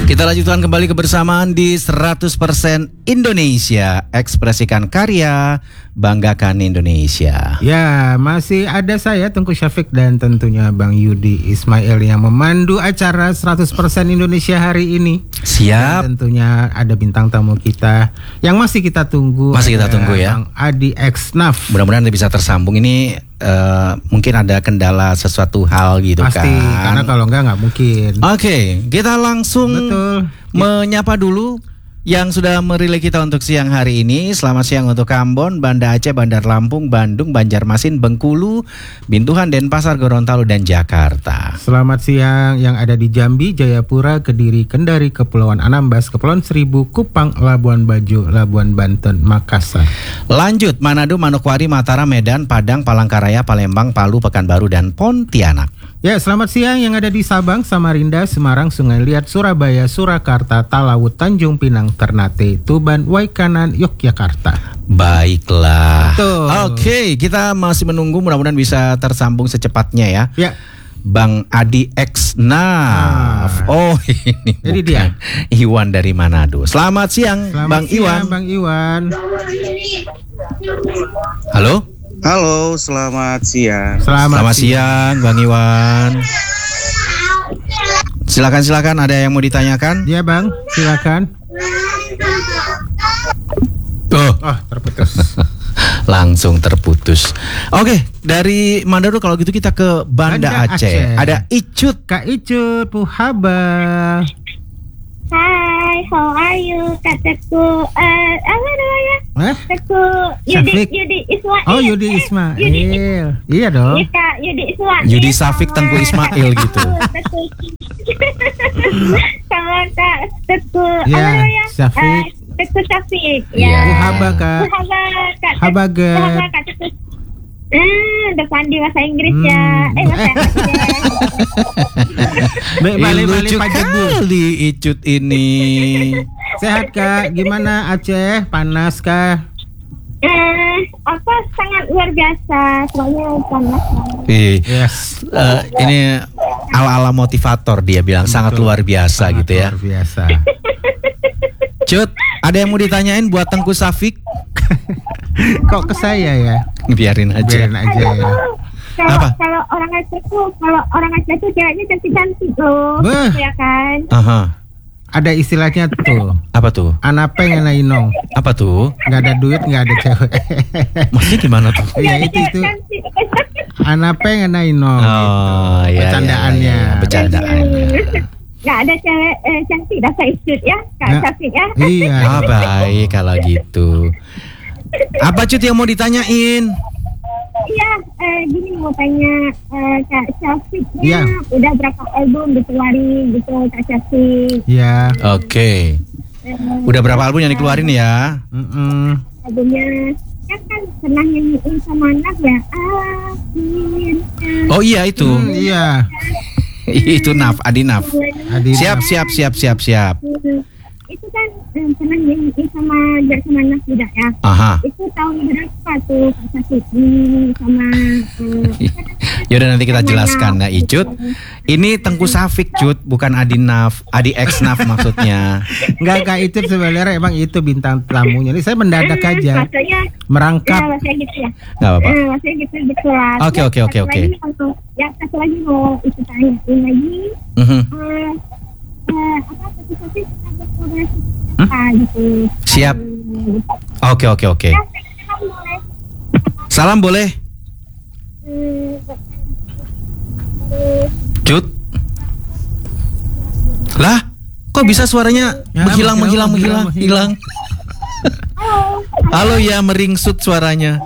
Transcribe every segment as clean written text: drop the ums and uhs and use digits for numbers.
Kita lanjutkan kembali kebersamaan di 100% Indonesia. Ekspresikan karya, banggakan Indonesia. Ya, masih ada saya Tengku Syafiq dan tentunya Bang Yudi Ismail yang memandu acara 100% Indonesia hari ini. Siap. Dan tentunya ada bintang tamu kita yang masih kita tunggu. Masih kita tunggu ya. Bang Adi X-Naf. Mudah-mudahan bisa tersambung. Ini mungkin ada kendala sesuatu hal gitu. Pasti, kan. karena kalau nggak mungkin. Oke, kita langsung menyapa dulu yang sudah merilai kita untuk siang hari ini. Selamat siang untuk Ambon, Banda Aceh, Bandar Lampung, Bandung, Banjarmasin, Bengkulu, Bintuhan, Denpasar, Gorontalo, dan Jakarta. Selamat siang yang ada di Jambi, Jayapura, Kediri, Kendari, Kepulauan Anambas, Kepulauan Seribu, Kupang, Labuan Bajo, Labuan Banten, Makassar. Lanjut, Manado, Manokwari, Mataram, Medan, Padang, Palangkaraya, Palembang, Palu, Pekanbaru, dan Pontianak. Ya, selamat siang yang ada di Sabang, Samarinda, Semarang, Sungai Liat, Surabaya, Surakarta, Talaut, Tanjung Pinang, Ternate, Tuban, Waikanan, Yogyakarta. Baiklah. Betul. Oke, kita masih menunggu, mudah-mudahan bisa tersambung secepatnya ya. Ya. Bang Adi X-Naf. Oh, ini jadi bukan. dia. Iwan dari Manado. Selamat siang, Bang Iwan. Bang Iwan. Halo. Halo, selamat siang. Selamat siang, Bang Iwan. Silakan, ada yang mau ditanyakan? Ya, Bang, silakan. Terputus. Langsung terputus. Oke, dari Manado kalau gitu kita ke Banda Aceh. Ada Icut. Kak Icut, Puhaba. Hai, how are you? Kataku, apa namanya? Kataku Yudi Ismail. Oh, Yudi Ismail. Iya dong. Iya, Kak, Yudi Ismail. Yudi Syafiq, Tengku Ismail gitu. Sama Kak Teku, Ya, apa namanya? Syafiq. Teku Syafiq. Iya. Puhaba, Kak. Habaget. Puhaba, Kak Teku. Depan di bahasa Inggris ya. Bahasa Lucu kali Icut ini. Sehat, Kak? Gimana Aceh? Panas kah? Sangat luar biasa. Soalnya panas. Yes. Ini ala-ala motivator dia bilang. Sangat luar biasa gitu ya. Luar biasa. Cut, ada yang mau ditanyain buat Tengku Syafiq? Kok ke saya ya? Biarin aja ya. Kalau orang Aceh tuh ceweknya cantik-cantik loh. Beuh. Ya kan? Aha. Ada istilahnya tuh. Apa tuh? Anapeng enainong. Apa tuh? Nggak ada duit, nggak ada cewek. Maksudnya gimana tuh? Iya, itu. Anapeng enainong. Oh, iya. Bercandaannya. Bercandaannya. Nggak ada cewek cantik rasa Icut ya, Kak Syafiq ya. Iya. Baik kalau gitu. Apa Cut yang mau ditanyain? Iya, gini mau tanya Kak Syafiq Iya. udah berapa album dikeluarin gitu Kak Syafiq? Iya. Oke. Udah berapa album yang dikeluarin ya? Albumnya kan pernah nyanyiin sama anak ya. Oh iya itu. Iya. Itu Adi Naf. Siap. Itu kan pernah nyanyiin sama anak juga ya. Aha. Itu tahun berapa tuh Kak Syafiq sama Yaudah nanti kita jelaskan ya Icut. Ini Tengku Syafiq Cut, bukan Adi X-Naf maksudnya. Enggak, Kak Icut sebenarnya emang itu bintang tamunya. Ini saya mendadak aja. Maksudnya Merangkap. ya maksudnya gitu ya. Gak apa-apa. Maksudnya gitu betulan. Oke. Ya satu lagi mau itu tanyain lagi. Gitu. Siap. Oke. Salam boleh? Cut. Lah, kok bisa suaranya menghilang. Halo ya, meringsut suaranya.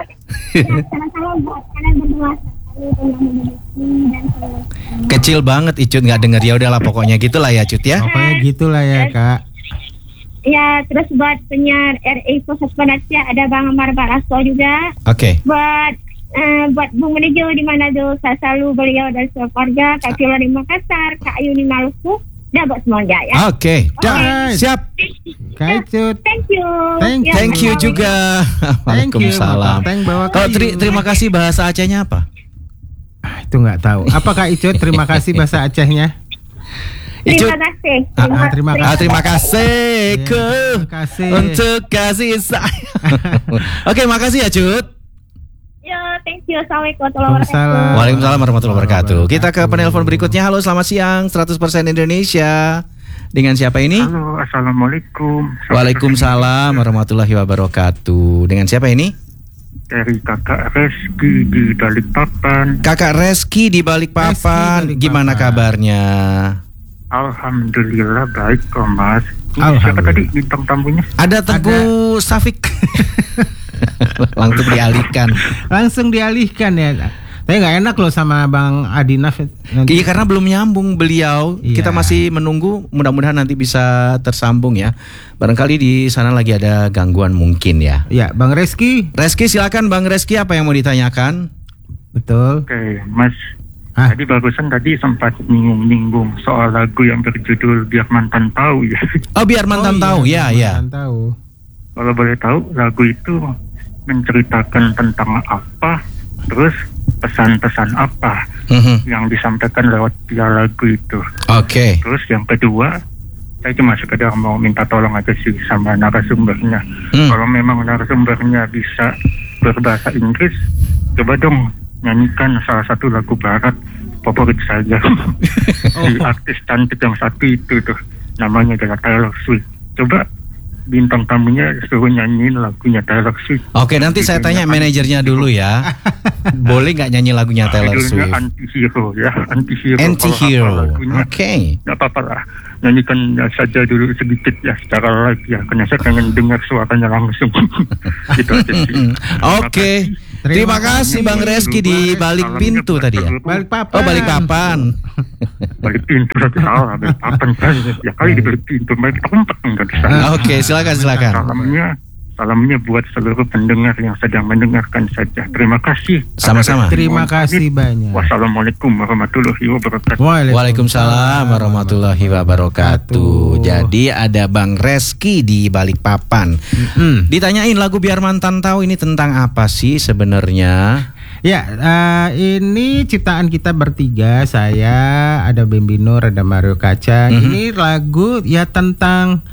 Kecil banget Icut, nggak denger. Ya udahlah pokoknya gitulah ya Cut ya. Pokoknya gitulah ya Kak. Ya, terus buat penyiar RI Pusat Penasihat ada Bang Amar Baraso juga. Oke. Buat Bung Menejo di Manado, saya selalu beliau dan keluarga, Kak Kilo di Makassar, Kak Ayu di Maluku, dan buat semuanya ya. Oke. Siap. Kak Icut. Thank you. Thank you juga. Waalaikumsalam. Kalau terima kasih bahasa Acehnya apa? Itu nggak tahu. Apa Kak Icut terima kasih bahasa Acehnya? Terima kasih. Terima kasih Terima kasih. untuk kasih sayang. Oke, makasih ya Cut. Yo, thank you. Assalamualaikum warahmatullahi wabarakatuh. Waalaikumsalam warahmatullahi wabarakatuh. Kita ke penelpon berikutnya. Halo, selamat siang. 100% Indonesia. Dengan siapa ini? Halo, assalamualaikum. Waalaikumsalam warahmatullahi wabarakatuh. Dengan siapa ini? Dari kakak Reski di Balikpapan. Kakak Reski di Balikpapan. Reski, Balikpapan. Gimana kabarnya? Alhamdulillah baik kok Mas. Ini Alhamdulillah. siapa tadi bintang tamunya? Ada Teguh Safik. Langsung dialihkan ya. Tapi nggak enak loh sama Bang Adinaf nanti. Iya, karena belum nyambung beliau. Iya. Kita masih menunggu. Mudah-mudahan nanti bisa tersambung ya. Barangkali di sana lagi ada gangguan mungkin ya. Ya, Bang Reski. Reski, silakan Bang Reski, apa yang mau ditanyakan? Betul. Oke, Mas. Ah. Tadi barusan tadi sempat nyinggung-nyinggung soal lagu yang berjudul Biar Mantan Tahu ya. Oh, biar mantan tahu. Ya, ya. Mantan tahu. Kalau boleh tahu, lagu itu menceritakan tentang apa, terus pesan-pesan apa Mhm. yang disampaikan lewat via lagu itu. Oke. Terus yang kedua, saya cuma sekedar mau minta tolong aja sih sama narasumbernya. Kalau memang narasumbernya bisa berbahasa Inggris, coba dong nyanyikan salah satu lagu barat favorit saya. Si artis cantik yang satu itu tuh, namanya adalah Taylor Swift. Coba bintang tamunya suruh nyanyiin lagunya Taylor Swift. Oke, nanti saya tanya manajernya dulu ya. Boleh nggak nyanyi lagunya Taylor Judulnya Swift? Anti-Hero ya, Anti-Hero. Anti-Hero. Kalau hafal lagunya, Oke. nggak apa-apa lah. Nyanyikan saja dulu sedikit ya secara live ya, karena saya pengen dengar suaranya langsung. Gitu aja sih. Oke. Terima kasih Bang Reski di balik pintu tadi ya. Balikpapan. Oh, Balikpapan. Balik pintu tapi salah, balik papan saya. Ya kali di balik pintu, balik tempat enggak di sana. Oke, silakan. Salamnya buat seluruh pendengar yang sedang mendengarkan saja. Terima kasih. Sama-sama. Terima kasih banyak. Wassalamualaikum warahmatullahi wabarakatuh. Waalaikumsalam warahmatullahi wabarakatuh. Jadi ada Bang Reski di Balikpapan. Ditanyain lagu Biar Mantan Tahu ini tentang apa sih sebenarnya? Ya, ini ciptaan kita bertiga. Saya, ada Bembinur, ada Mario Kacang. Ini lagu ya tentang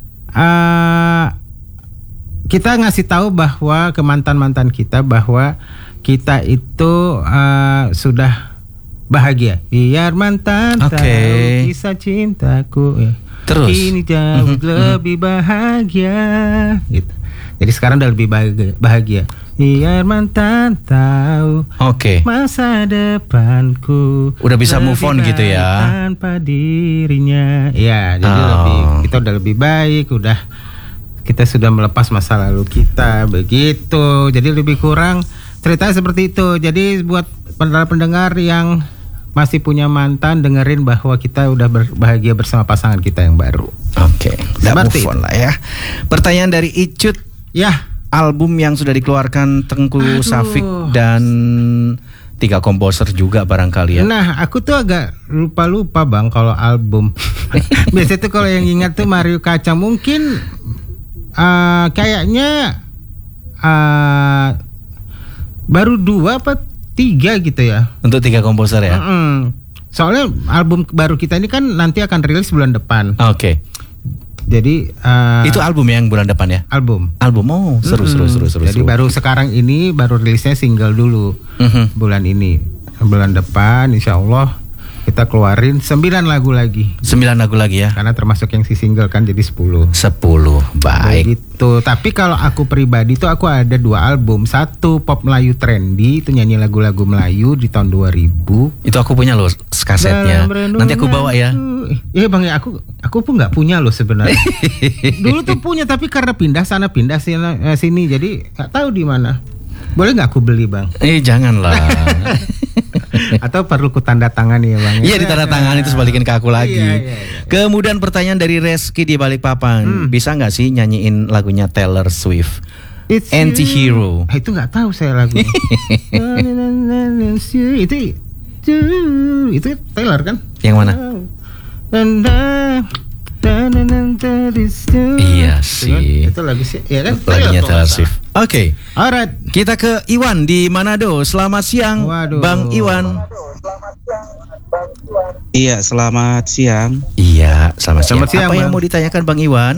kita ngasih tahu bahwa ke mantan-mantan kita bahwa kita itu sudah bahagia. Biar mantan Oke. tahu kisah cintaku. Ya. Terus? Ini jauh lebih bahagia. Gitu. Jadi sekarang udah lebih bahagia. Biar mantan tahu Oke. masa depanku. Udah bisa move on lebih gitu ya? baik tanpa dirinya. Ya, jadi kita udah lebih baik, kita sudah melepas masa lalu kita, begitu. Jadi lebih kurang ceritanya seperti itu. Jadi buat pendengar yang masih punya mantan, dengerin bahwa kita udah bahagia bersama pasangan kita yang baru. Oke, udah Seperti move on lah ya. Pertanyaan dari Icut, Ya, album yang sudah dikeluarkan Tengku Safik dan 3 komposer juga barangkali ya. nah aku tuh agak lupa Bang kalau album. Biasanya tuh kalau yang ingat tuh Mario Kacang, mungkin kayaknya baru 2 apa 3 gitu ya. Untuk 3 komposer ya. Soalnya album baru kita ini kan nanti akan rilis bulan depan. Oke. Jadi Itu album yang bulan depan ya? album. Album, oh seru. Jadi baru sekarang ini baru rilisnya single dulu. Bulan ini. Bulan depan insya Allah kita keluarin 9 lagu lagi. 9 lagu lagi ya. Karena termasuk yang si single kan jadi 10. 10, baik. Gitu. Tapi kalau aku pribadi tuh aku ada 2 album. 1 pop Melayu trendy, itu nyanyi lagu-lagu Melayu di tahun 2000. Itu aku punya loh kasetnya. Nanti aku bawa ya. Iya Bang ya, aku pun nggak punya loh sebenarnya. Dulu tuh punya tapi karena pindah sana pindah sini jadi nggak tahu di mana. Boleh nggak aku beli Bang? Janganlah. Atau perlu ku tanda tangan ya Bang? Iya, ditanda tangan itu balikin ke aku lagi. Iya. Kemudian pertanyaan dari Reski di Balikpapan, bisa nggak sih nyanyiin lagunya Taylor Swift? It's Anti-Hero. Itu nggak tahu saya lagu. itu Taylor kan? Yang mana? Iya sih. Itu lagu sih, ya kan? Lagunya Taylor Swift. Oke. Alright. Kita ke Iwan di Manado. Selamat siang, Waduh. Bang Iwan. Iya, selamat siang. Iya, selamat siang. Selamat siang, Apa yang Bang. mau ditanyakan Bang Iwan?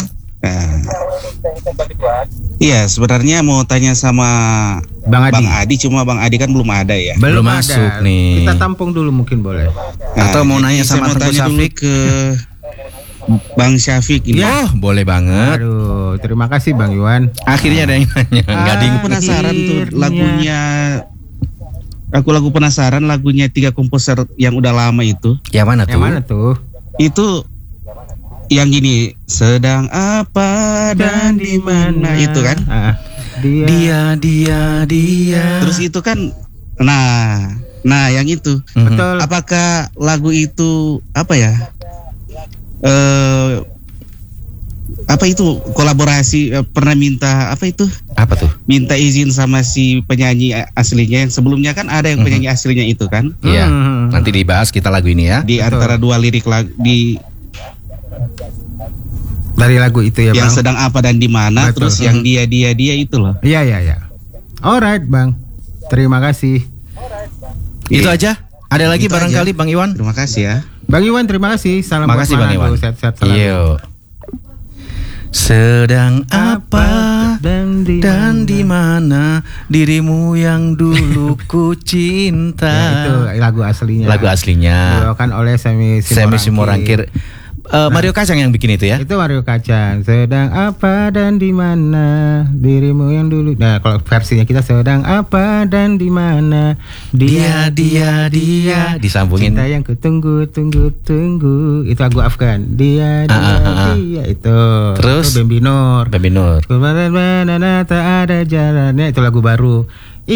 Iya, sebenarnya mau tanya sama Bang Adi. cuma Bang Adi kan belum ada ya. Belum ada. masuk nih. Kita tampung dulu mungkin boleh. Atau mau nanya jadi sama saya mau Teguh tanya dulu Syafiq? ke Bang Syafiq ini. Oh, boleh banget. Aduh, terima kasih Bang Iwan. Akhirnya ada yang nanya. Enggak ding. Aku penasaran tuh Akhirnya. lagunya. Aku penasaran lagunya 3 komposer yang udah lama itu. Yang mana tuh? Yang mana tuh? Itu yang gini, sedang apa dan di mana itu kan? Dia. Dia. Terus itu kan nah yang itu. Betul. Apakah lagu itu apa ya? Apa itu kolaborasi pernah minta apa itu? Apa tuh? Minta izin sama si penyanyi aslinya yang sebelumnya kan ada yang penyanyi aslinya itu kan? Iya. Nanti dibahas kita lagu ini ya. Di antara dua lirik lagu Dari lagu itu ya yang Bang. sedang apa dan di mana, Betul. terus yang dia itu loh. Iya. Alright Bang. Terima kasih. Itu aja. Ada lagi Itu barangkali aja. Bang Iwan? Terima kasih ya. Bang Iwan terima kasih. Salam buat Makasih Bang Manado. Iwan. Sehat-sehat selalu. Yuk. Sedang apa dan di mana dirimu yang dulu ku cinta. Ya, itu lagu aslinya. Lagu aslinya. Dibawakan oleh Semi Simorangkir. Mario Kacang yang bikin itu ya. Itu Mario Kacang. Sedang apa dan di mana dirimu yang dulu. Nah, kalau versinya kita sedang apa dan di mana Dia disambungin. cinta yang kutunggu tunggu. Itu lagu Afgan. Dia itu. Terus? Itu Bambi Nur. Bambi Nur. Kemana tak ada jalannya, itu lagu baru.